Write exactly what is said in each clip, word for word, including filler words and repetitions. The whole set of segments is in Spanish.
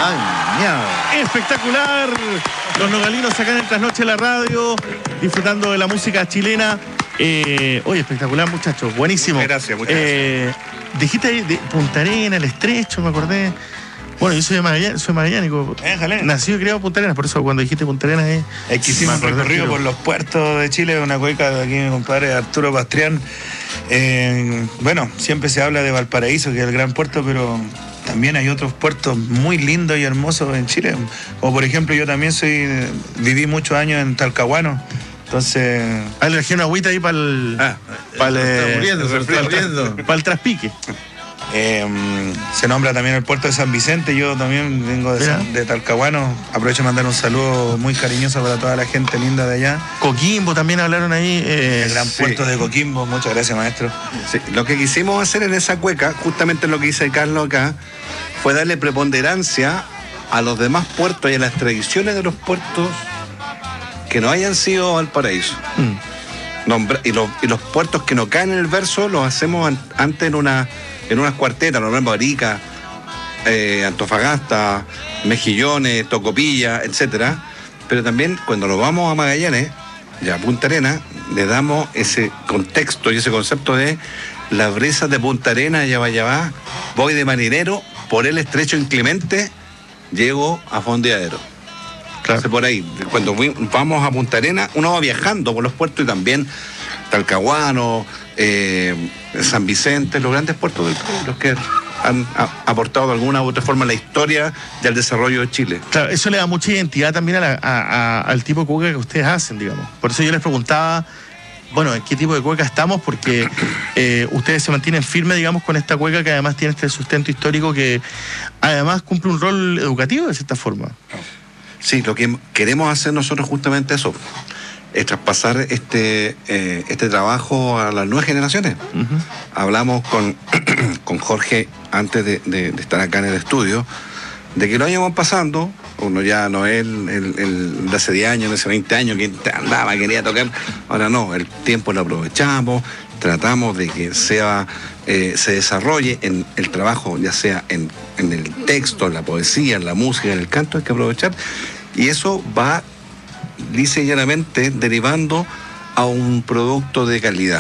Ay, miau. Espectacular. Los nogalinos acá en el Trasnoche de la Radio, disfrutando de la música chilena. Eh, oye, espectacular, muchachos. Buenísimo. Gracias, muchas eh, gracias. Dijiste ahí de Punta Arenas, El Estrecho, me acordé. Bueno, yo soy, Magallanes, soy magallánico. Déjale. Nacido y criado en Punta Arenas, por eso cuando dijiste Punta Arenas eh, es que hicimos un recorrido por los puertos de Chile, una cueca de aquí mi compadre Arturo Pastrián. Eh, bueno, siempre se habla de Valparaíso, que es el gran puerto, pero también hay otros puertos muy lindos y hermosos en Chile. Como por ejemplo, yo también soy viví muchos años en Talcahuano. Entonces. Ah, le dejé una agüita ahí para el. Ah, para el. está muriendo, se está muriendo. Para el traspique. Eh, se nombra también el puerto de San Vicente. Yo también vengo de, San, de Talcahuano. Aprovecho de mandar un saludo muy cariñoso para toda la gente linda de allá. Coquimbo también hablaron ahí. Eh, el gran puerto sí. de Coquimbo. Muchas gracias, maestro. Sí, lo que quisimos hacer en esa cueca, justamente lo que dice Carlos acá, fue darle preponderancia a los demás puertos y a las tradiciones de los puertos que no hayan sido Valparaíso. Mm. Nombra, y, los, y los puertos que no caen en el verso los hacemos an, antes en una en unas cuartetas, por ejemplo, Arica, eh, Antofagasta, Mejillones, Tocopilla, etcétera. Pero también cuando nos vamos a Magallanes, ya a Punta Arenas, le damos ese contexto y ese concepto de la brisa de Punta Arenas, Yabayabá, voy de marinero, por el estrecho inclemente, llego a Fondeadero. Claro. Entonces, por ahí, cuando vamos a Punta Arenas, uno va viajando por los puertos y también Talcahuano, eh, San Vicente, los grandes puertos del país, los que han a, aportado de alguna u otra forma a la historia y al desarrollo de Chile. Claro, eso le da mucha identidad también a la, a, a, al tipo de cueca que ustedes hacen, digamos. Por eso yo les preguntaba, bueno, ¿en qué tipo de cueca estamos? Porque eh, ustedes se mantienen firmes, digamos, con esta cueca que además tiene este sustento histórico que además cumple un rol educativo de cierta forma. Sí, lo que queremos hacer nosotros justamente eso, es traspasar este, eh, este trabajo a las nuevas generaciones. Uh-huh. Hablamos con, con Jorge antes de, de, de estar acá en el estudio, de que los años van pasando, uno ya no es el, el, el de hace diez años, de hace veinte años, que andaba, quería tocar, ahora no, el tiempo lo aprovechamos, tratamos de que sea, eh, se desarrolle en el trabajo, ya sea en, en el texto, en la poesía, en la música, en el canto, hay que aprovechar, y eso va lisa y llanamente derivando a un producto de calidad.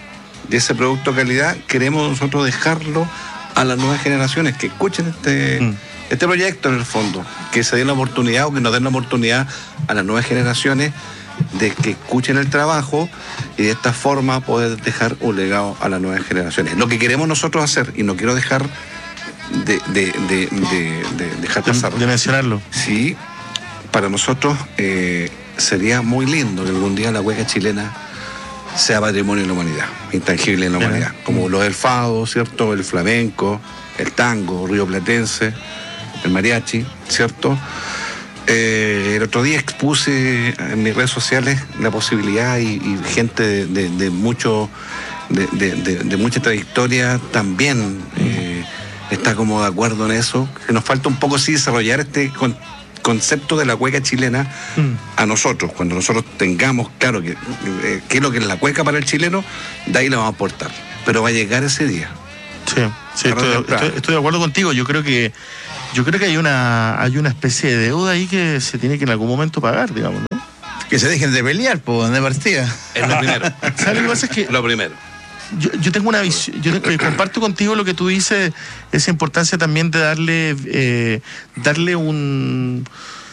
De ese producto de calidad queremos nosotros dejarlo a las nuevas generaciones que escuchen este, mm. este proyecto en el fondo, que se den la oportunidad o que nos den la oportunidad a las nuevas generaciones de que escuchen el trabajo y de esta forma poder dejar un legado a las nuevas generaciones. Lo que queremos nosotros hacer, y no quiero dejar de, de, de, de, de dejar pasar. De, de mencionarlo. Sí, para nosotros eh, sería muy lindo que algún día la cueca chilena sea patrimonio de la humanidad, intangible en la humanidad, uh-huh. como lo del fado, ¿cierto? El flamenco, el tango, río platense, el mariachi, ¿cierto? Eh, el otro día expuse en mis redes sociales la posibilidad y, y gente de, de, de mucho de, de, de, de mucha trayectoria también eh, está como de acuerdo en eso, que nos falta un poco sí desarrollar este con, concepto de la cueca chilena mm. a nosotros, cuando nosotros tengamos claro que eh, qué es lo que es la cueca para el chileno, de ahí la vamos a aportar, pero va a llegar ese día. Sí, sí estoy, estoy, estoy de acuerdo contigo. Yo creo que yo creo que hay una hay una especie de deuda ahí que se tiene que en algún momento pagar, digamos, ¿no? Que se dejen de pelear, pues, de partida. Es lo primero. ¿Sabes lo que pasa? Es que lo primero. Yo, yo tengo una visión, yo te, comparto contigo lo que tú dices, esa importancia también de darle, eh, darle un,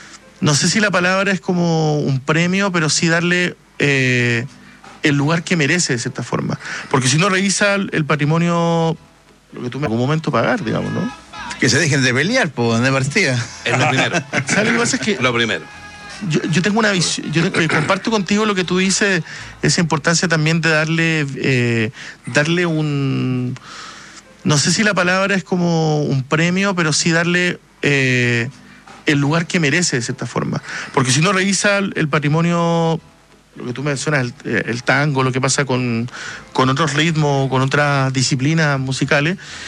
no sé si la palabra es como un premio, pero sí darle eh, el lugar que merece de cierta forma. Porque si uno revisa el, el patrimonio, lo que tú me en algún momento pagar, digamos, ¿no? Que se dejen de pelear, pues, de partida. Es lo primero. ¿Sabes lo que pasa? Es que lo primero. Yo, yo tengo una visión, yo te, comparto contigo lo que tú dices, esa importancia también de darle, eh, darle un, no sé si la palabra es como un premio, pero sí darle eh, el lugar que merece de cierta forma. Porque si uno revisa el, el patrimonio, lo que tú mencionas, el, el tango, lo que pasa con, con otros ritmos, con otras disciplinas musicales,